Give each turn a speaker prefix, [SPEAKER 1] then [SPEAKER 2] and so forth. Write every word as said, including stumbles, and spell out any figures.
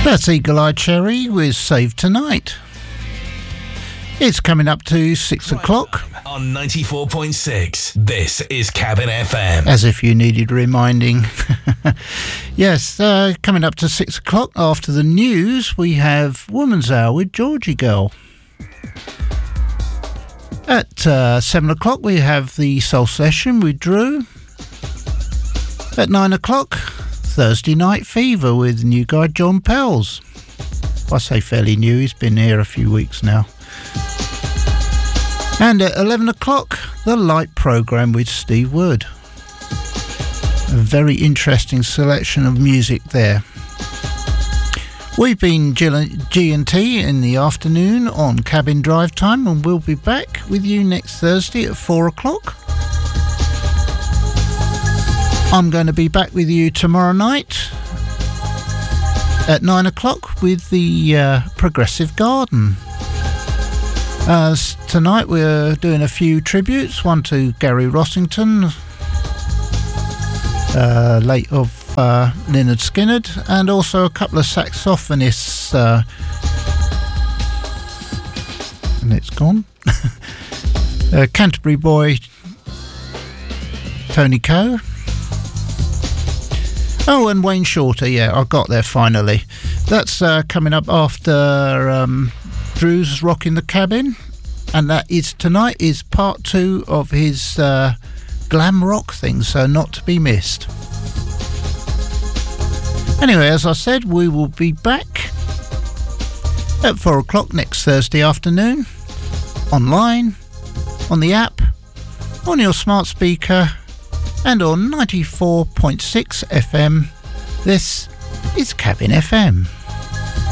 [SPEAKER 1] That's Eagle Eye Cherry with Save Tonight. It's coming up to six o'clock.
[SPEAKER 2] On ninety-four point six, this is Cabin F M.
[SPEAKER 1] As if you needed reminding. Yes, uh, coming up to six o'clock after the news, we have Woman's Hour with Georgie Girl. At uh, seven o'clock, we have the Soul Session with Drew. At nine o'clock, Thursday Night Fever with new guy John Pells. I say fairly new, he's been here a few weeks now. And at eleven o'clock, the Light Programme with Steve Wood. A very interesting selection of music there. We've been G and T in the afternoon on Cabin Drive Time, and we'll be back with you next Thursday at four o'clock. I'm going to be back with you tomorrow night at nine o'clock with the uh, Progressive Garden. Uh, tonight we're doing a few tributes, one to Gary Rossington, uh, late of uh, Lynyrd Skynyrd, and also a couple of saxophonists, uh, and it's gone, uh, Canterbury boy Tony Coe. Oh, and Wayne Shorter, yeah, I got there finally. That's uh, coming up after um, Drew's Rocking the Cabin, and that is tonight is part two of his uh, glam rock thing, so not to be missed. Anyway, as I said, we will be back at four o'clock next Thursday afternoon, online, on the app, on your smart speaker, and on ninety-four point six F M. This is Cabin F M.